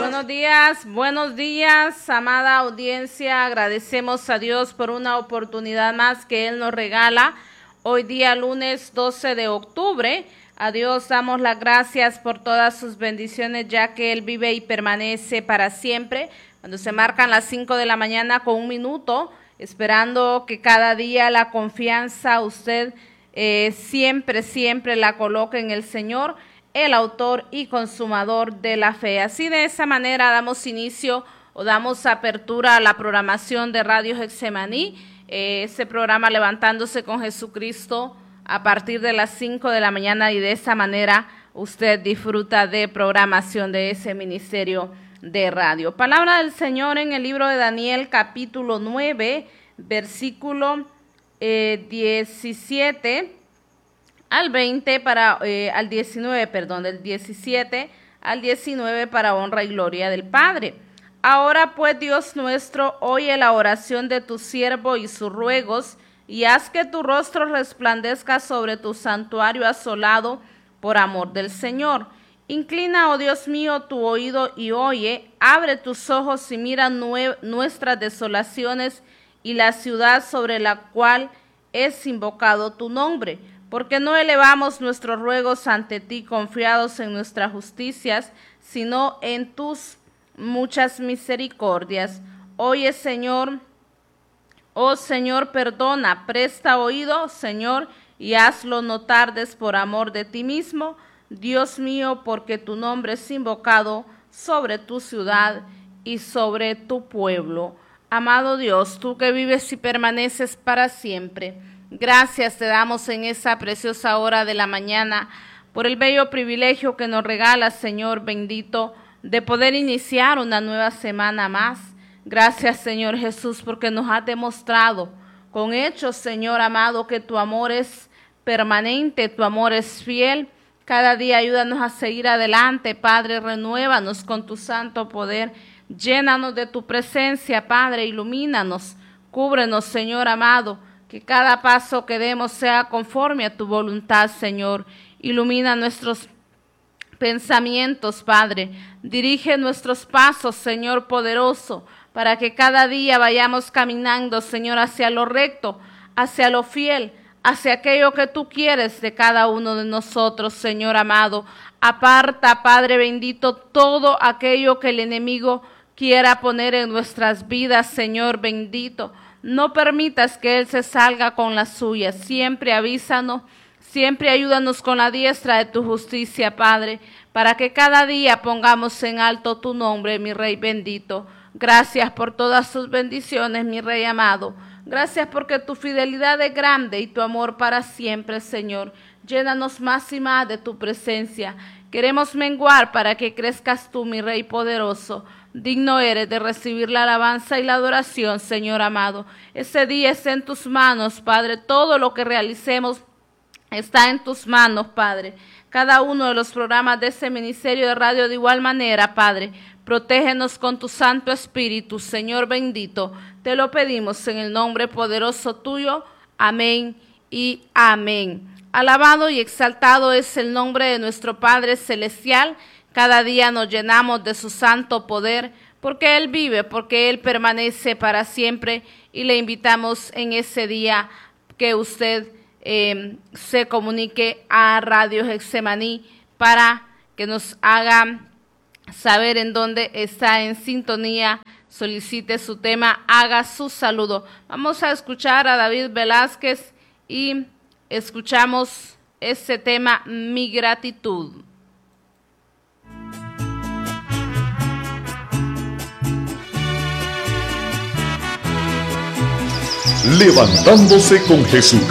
Buenos días, amada audiencia. Agradecemos a Dios por una oportunidad más que Él nos regala. Hoy día lunes 12 de octubre. A Dios damos las gracias por todas sus bendiciones, ya que Él vive y permanece para siempre. Cuando se marcan las 5 de la mañana con 1 minuto, esperando que cada día la confianza usted siempre la coloque en el Señor, el autor y consumador de la fe. Así, de esa manera damos inicio o damos apertura a la programación de Radio Getsemaní, ese programa Levantándose con Jesucristo a partir de las 5 de la mañana, y de esa manera usted disfruta de programación de ese ministerio de radio. Palabra del Señor en el libro de Daniel, capítulo 9, versículo 17 al 20 al 19, del 17 al 19, para honra y gloria del Padre. Ahora pues, Dios nuestro, oye la oración de tu siervo y sus ruegos, y haz que tu rostro resplandezca sobre tu santuario asolado por amor del Señor. Inclina, oh Dios mío, tu oído y oye, abre tus ojos y mira nuestras desolaciones y la ciudad sobre la cual es invocado tu nombre. Porque no elevamos nuestros ruegos ante ti confiados en nuestras justicias, sino en tus muchas misericordias. Oye, Señor, oh Señor, perdona, presta oído, Señor, y hazlo no tardes por amor de ti mismo, Dios mío, porque tu nombre es invocado sobre tu ciudad y sobre tu pueblo. Amado Dios, tú que vives y permaneces para siempre, gracias te damos en esa preciosa hora de la mañana por el bello privilegio que nos regala, Señor bendito, de poder iniciar una nueva semana más. Gracias, Señor Jesús, porque nos has demostrado con hechos, Señor amado, que tu amor es permanente, tu amor es fiel. Cada día ayúdanos a seguir adelante, Padre, renuévanos con tu santo poder. Llénanos de tu presencia, Padre, ilumínanos, cúbrenos, Señor amado. Que cada paso que demos sea conforme a tu voluntad, Señor. Ilumina nuestros pensamientos, Padre. Dirige nuestros pasos, Señor poderoso, para que cada día vayamos caminando, Señor, hacia lo recto, hacia lo fiel, hacia aquello que tú quieres de cada uno de nosotros, Señor amado. Aparta, Padre bendito, todo aquello que el enemigo quiera poner en nuestras vidas, Señor bendito. No permitas que Él se salga con la suya. Siempre avísanos, siempre ayúdanos con la diestra de tu justicia, Padre, para que cada día pongamos en alto tu nombre, mi Rey bendito. Gracias por todas sus bendiciones, mi Rey amado. Gracias porque tu fidelidad es grande y tu amor para siempre, Señor. Llénanos más y más de tu presencia. Queremos menguar para que crezcas tú, mi Rey poderoso. Digno eres de recibir la alabanza y la adoración, Señor amado. Ese día está en tus manos, Padre. Todo lo que realicemos está en tus manos, Padre. Cada uno de los programas de ese ministerio de radio de igual manera, Padre. Protégenos con tu Santo Espíritu, Señor bendito. Te lo pedimos en el nombre poderoso tuyo. Amén y amén. Alabado y exaltado es el nombre de nuestro Padre Celestial. Cada día nos llenamos de su santo poder, porque Él vive, porque Él permanece para siempre, y le invitamos en ese día que usted se comunique a Radio Getsemaní para que nos haga saber en dónde está en sintonía, solicite su tema, haga su saludo. Vamos a escuchar a David Velázquez y escuchamos ese tema, Mi Gratitud. Levantándose con Jesucristo.